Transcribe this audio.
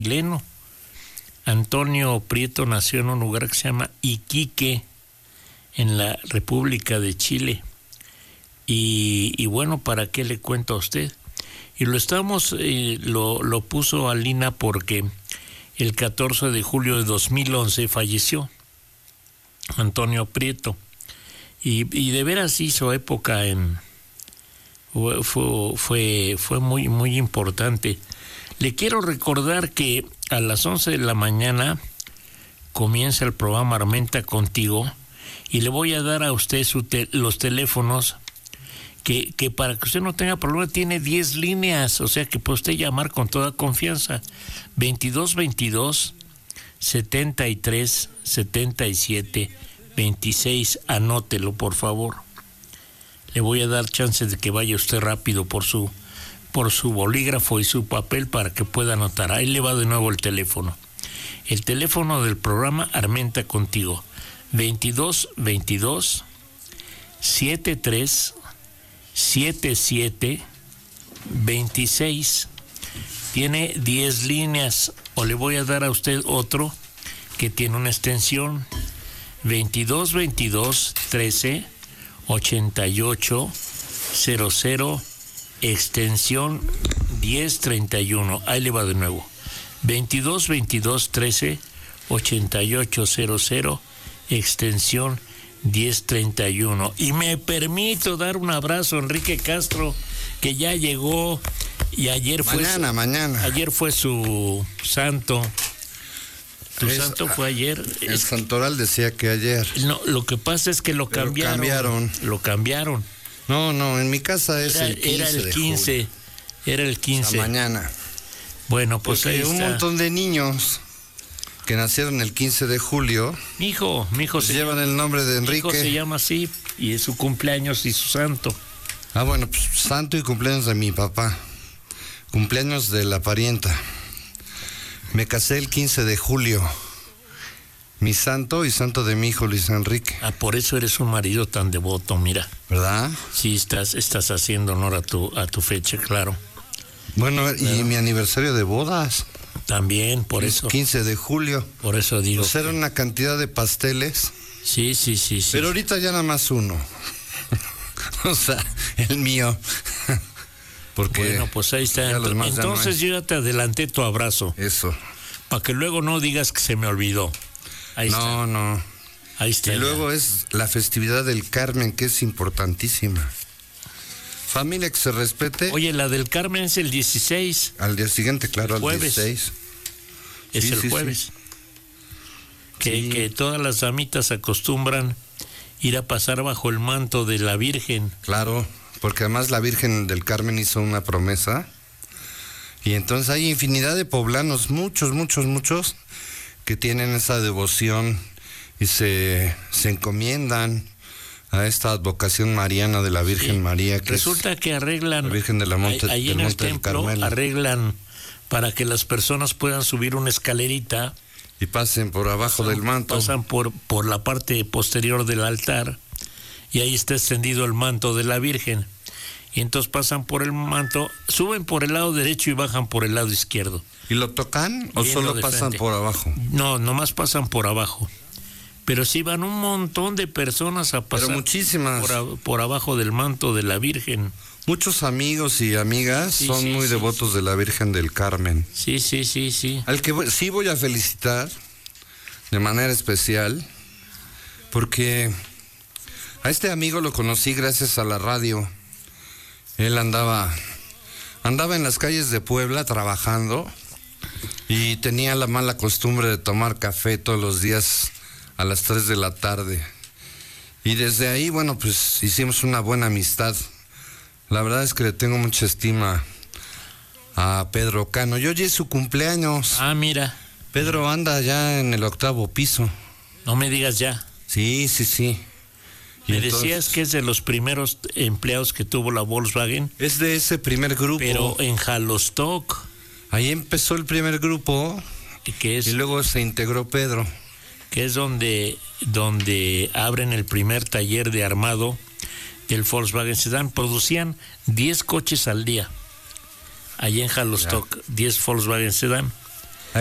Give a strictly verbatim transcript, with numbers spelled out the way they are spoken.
chileno. Antonio Prieto nació en un lugar que se llama Iquique, en la República de Chile. Y, y bueno, ¿para qué le cuento a usted? Y lo estamos, eh, lo, lo puso Alina porque el catorce de julio de dos mil once falleció Antonio Prieto. Y, y de veras hizo época en... Fue, fue, fue muy, muy importante. Le quiero recordar que a las once de la mañana comienza el programa Armenta Contigo y le voy a dar a usted su te, los teléfonos que, que para que usted no tenga problema tiene diez líneas, o sea que puede usted llamar con toda confianza. veintidós veintidós setenta y tres setenta y siete veintiséis, anótelo por favor. Le voy a dar chance de que vaya usted rápido por su por su bolígrafo y su papel para que pueda anotar. Ahí le va de nuevo el teléfono. El teléfono del programa Armenta Contigo, veintidós veintidós setenta y tres setenta y siete veintiséis. Tiene diez líneas, o le voy a dar a usted otro que tiene una extensión veintidós veintidós trece ochenta y ocho cero cero, extensión diez treinta y uno. Ahí le va de nuevo. veintidós veintidós trece ochenta y ocho cero cero, extensión diez treinta y uno. Y me permito dar un abrazo a Enrique Castro, que ya llegó y ayer fue mañana, su, mañana. Ayer fue su santo. ¿Tu es, santo fue ayer? El es, santoral decía que ayer. No, lo que pasa es que lo Pero cambiaron. cambiaron. Lo cambiaron. No, no, en mi casa es era, el quince. Era el de quince. julio. Era el quince. O sea, mañana. Bueno, pues Porque ahí un está. montón de niños que nacieron el quince de julio. Mi hijo, mi hijo pues se llevan llama, el nombre de Enrique. Mi hijo se llama así y es su cumpleaños y su santo. Ah, bueno, pues santo y cumpleaños de mi papá. Cumpleaños de la parienta. Me casé el quince de julio. Mi santo y santo de mi hijo Luis Enrique. Ah, por eso eres un marido tan devoto, mira. ¿Verdad? Sí, estás, estás haciendo honor a tu, a tu fecha, claro. Bueno, y Claro. mi aniversario de bodas. También, por eso. quince de julio. Por eso digo. Pues era que- una cantidad de pasteles. Sí, sí, sí, sí. Pero ahorita ya nada más uno. O sea, el mío. Porque Bueno, pues ahí está. ya los demás ya no Entonces hay. yo ya te adelanté tu abrazo, Eso. para que luego no digas que se me olvidó. Ahí no, está. no. Ahí está. Y ya. luego es la festividad del Carmen, que es importantísima. Familia que se respete. Oye, la del Carmen es el dieciséis, Al día siguiente, claro, al Jueves. dieciséis. es Sí, el sí, jueves. sí. Que, Sí. que todas las damitas acostumbran ir a pasar bajo el manto de la Virgen. Claro, porque además la Virgen del Carmen hizo una promesa. Y entonces hay infinidad de poblanos, muchos, muchos, muchos, que tienen esa devoción y se, se encomiendan a esta advocación mariana de la Virgen Sí. María, que Resulta es que arreglan, la Virgen de la Monte, ahí del en el Monte del templo Carmelo, arreglan para que las personas puedan subir una escalerita. y pasen por abajo del manto. Pasan por, por la parte posterior del altar y ahí está extendido el manto de la Virgen. Y entonces pasan por el manto, suben por el lado derecho y bajan por el lado izquierdo. ¿Y lo tocan o Viendo solo de pasan frente. por abajo? No, nomás pasan por abajo. Pero sí van un montón de personas a pasar Pero muchísimas. por, a- por abajo del manto de la Virgen. Muchos amigos y amigas Sí, son sí, muy sí, devotos sí. de la Virgen del Carmen. Sí, sí, sí, sí. Al que voy- sí voy a felicitar de manera especial, porque a este amigo lo conocí gracias a la radio. Él andaba, andaba en las calles de Puebla trabajando y tenía la mala costumbre de tomar café todos los días a las tres de la tarde. Y desde ahí, bueno, pues hicimos una buena amistad. La verdad es que le tengo mucha estima a Pedro Cano. Y hoy es su cumpleaños. Ah, mira, Pedro anda ya en el octavo piso. no me digas ya. Sí, sí, sí. Y Me entonces, decías que es de los primeros empleados que tuvo la Volkswagen, es de ese primer grupo. pero en Jalostock, Ahí empezó el primer grupo que es y luego se integró Pedro. que es donde, donde abren el primer taller de armado del Volkswagen Sedán. Producían diez coches al día. Allí en Jalostock, diez Volkswagen Sedán.